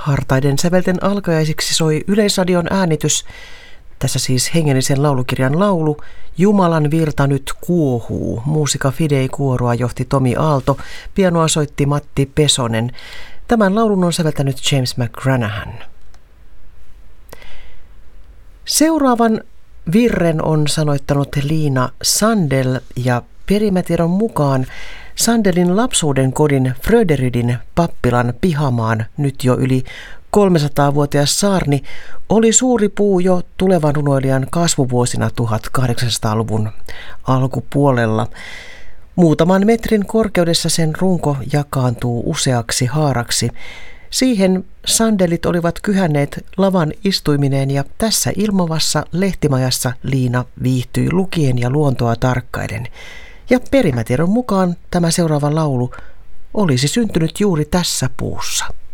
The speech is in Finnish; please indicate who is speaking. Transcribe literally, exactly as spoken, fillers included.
Speaker 1: Hartaiden sävelten alkajaisiksi soi Yleisradion äänitys, tässä siis hengellisen laulukirjan laulu, Jumalan virta nyt kuohuu. Muusika Fidei Kuoroa johti Tomi Aalto, pianoa soitti Matti Pesonen. Tämän laulun on säveltänyt James McGranahan. Seuraavan virren on sanoittanut Liina Sandel ja perimätiedon mukaan Sandelin lapsuuden kodin Fröderydin pappilan pihamaan nyt jo yli kolmesataavuotias saarni oli suuri puu jo tulevan runoilijan kasvuvuosina tuhatkahdeksansataaluvun alkupuolella. Muutaman metrin korkeudessa sen runko jakaantuu useaksi haaraksi. Siihen sandelit olivat kyhänneet lavan istuimineen ja tässä ilmavassa lehtimajassa Liina viihtyi lukien ja luontoa tarkkaiden. Ja perimätiedon mukaan tämä seuraava laulu olisi syntynyt juuri tässä puussa.